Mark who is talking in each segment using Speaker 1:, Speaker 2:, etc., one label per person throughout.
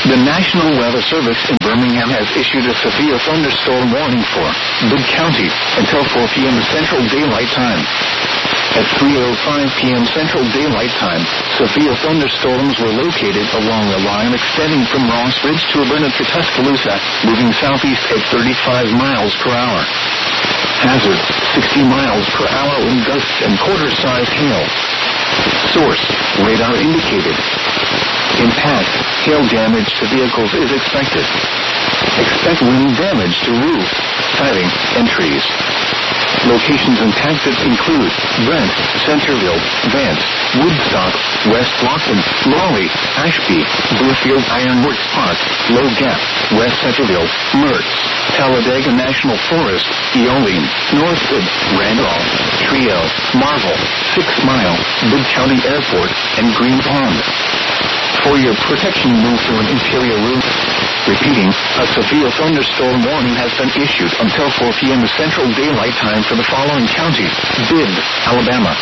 Speaker 1: The National Weather Service in Birmingham has issued a severe thunderstorm warning for Bibb County until 4 p.m. Central Daylight Time. At 3:05 p.m. Central Daylight Time, severe thunderstorms were located along a line extending from Ross Ridge to Abernant to Tuscaloosa, moving southeast at 35 miles per hour. Hazard, 60 miles per hour in gusts and quarter-size hail. Source, radar indicated. Impact, hail damage to vehicles is expected. Expect wind damage to roofs, siding, and trees. Locations impacted include Brent, Centerville, Vance, Woodstock, West Lawton, Raleigh, Ashby, Bluefield Ironworks Park, Low Gap, West Centerville, Mertz, Talladega National Forest, Eoline, Northwood, Randolph, Trio, Marvel, 6 Mile, Bibb County Airport, and Green Pond. For your protection, move to an interior room. Repeating, a severe thunderstorm warning has been issued until 4 p.m. Central Daylight Time for the following counties: Bibb, Alabama.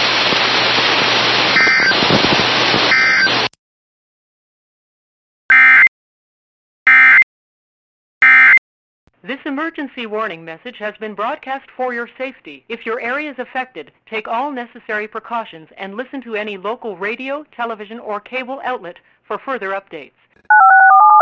Speaker 2: This emergency warning message has been broadcast for your safety. If your area is affected, take all necessary precautions and listen to any local radio, television, or cable outlet for further updates.